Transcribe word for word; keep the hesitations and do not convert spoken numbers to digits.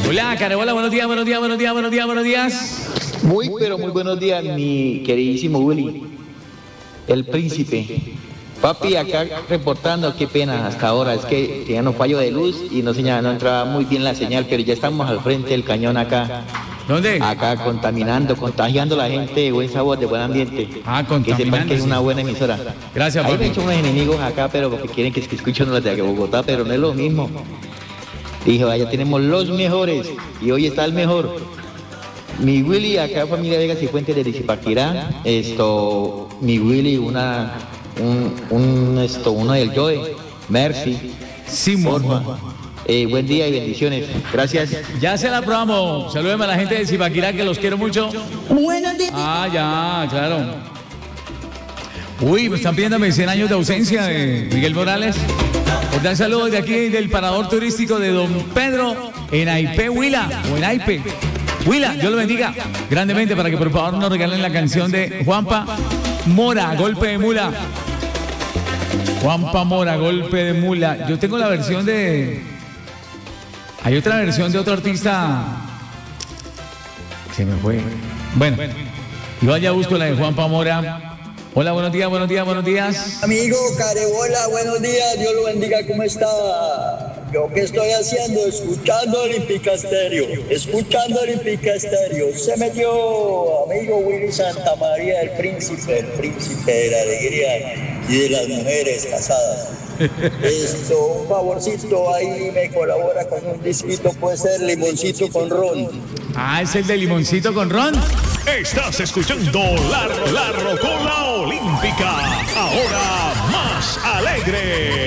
Hola, Carebola, buenos días, buenos días, buenos días, buenos días, buenos días. Muy, pero muy buenos días, mi queridísimo Willy, el príncipe. Papi, acá reportando, qué pena hasta ahora, es que teníamos fallo de luz y no, señal, no entraba muy bien la señal, pero ya estamos al frente del cañón acá. ¿Dónde? Acá contaminando, contagiando a la gente de buen sabor, de buen ambiente. Ah, que sepan que es sí. una buena emisora. Gracias, Ahí papi. me he hecho unos enemigos acá, pero porque quieren que, que escuchen los de Bogotá, pero no es lo mismo. Dije, vaya, tenemos los mejores y hoy está el mejor. Mi Willy, acá familia Vegas y Fuentes de Zipaquirá, esto, mi Willy, una, un, un, esto, uno del Joe, Mercy, Simón. Eh, buen día y bendiciones. Gracias. Ya se la probamos. Saludemos a la gente de Zipaquirá, que los quiero mucho. Buenos días. Ah, ya, claro. Uy, me están pidiendo cien años de ausencia de Miguel Morales. Por dar saludos de aquí del parador turístico de Don Pedro en Aipé, Huila, o en Aipe. Huila, Dios lo bendiga grandemente para que por favor nos regalen la canción de Juanpa Mora, Golpe de Mula. Juanpa Mora, Golpe de Mula. Yo tengo la versión de... Hay otra versión de otro artista... Se me fue. Bueno, yo allá busco la de Juanpa Mora. Hola, buenos días, buenos días, buenos días. Amigo Carebola, buenos días, Dios lo bendiga, ¿cómo está? ¿Yo qué estoy haciendo? Escuchando Olímpica Estéreo, escuchando Olímpica Estéreo. Se metió, amigo Willy Santa María, el príncipe, el príncipe de la alegría y de las mujeres casadas. Esto, un favorcito ahí me colabora con un disquito, puede ser limoncito con ron. Ah, es el de limoncito con ron. Estás escuchando la, la Rocola Olímpica, ahora más alegre.